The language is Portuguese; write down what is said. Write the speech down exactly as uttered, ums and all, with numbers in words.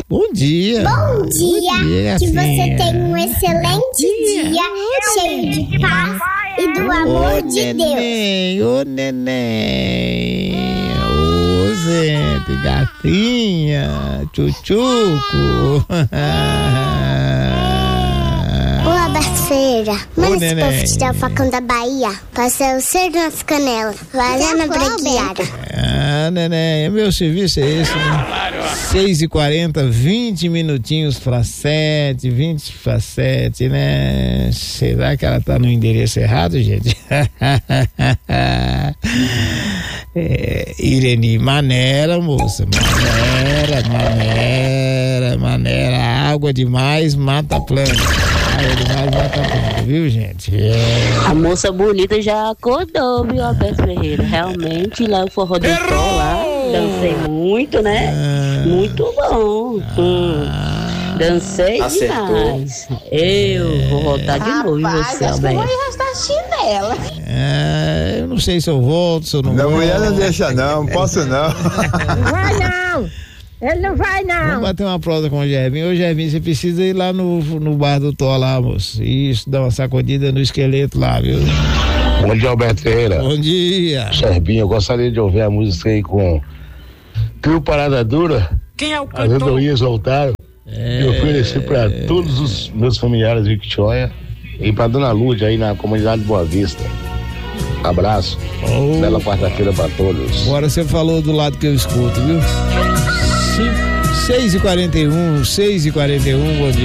Bom dia. Bom dia. Bom dia, que você tenha um excelente dia, dia cheio de paz e do amor ô, de neném, Deus. Ô, neném. Ô, gente, gatinha, tchutchuco. Ô, Roberto Ferreira, manda esse neném. povo tirar o facão da Bahia, passar o cerdo nas canelas, fazendo a breguiada. Ah, neném, meu serviço é esse, né? seis e quarenta, vinte minutinhos para sete, vinte para sete, né? Será que ela tá no endereço errado, gente? É, Irene, maneira, moça, maneira, maneira, maneira, água demais mata a planta, água demais mata a planta, viu, gente? É. A moça bonita já acordou, viu, Roberto Ferreira? Realmente, lá o forró do sol lá, dancei muito, né? Ah, muito bom. ah, Hum. Dancei Acertou. demais. Eu vou voltar de novo em você, Alberto. Chinela. é, eu não sei se eu volto, se eu não Minha volto. mulher não deixa não, posso não. Não vai não! Ele não vai Vamos não! bater uma prosa com o Gervinho. Ô, Gervinho, você precisa ir lá no, no bar do Tó lá, moço. Isso, dar uma sacudida no esqueleto lá, viu? Bom dia, Alberto Ferreira. Bom dia. Cherbinho, eu gostaria de ouvir a música aí com Trio Parada Dura. Quem é o As Andorinhas voltaram. É, E oferecer para todos os meus familiares de Victoria e para Dona Lúcia aí na comunidade Boa Vista. Abraço. Oh. Bela quarta-feira para todos. Agora você falou do lado que eu escuto, viu? seis e quarenta e um, seis e quarenta e um, bom dia.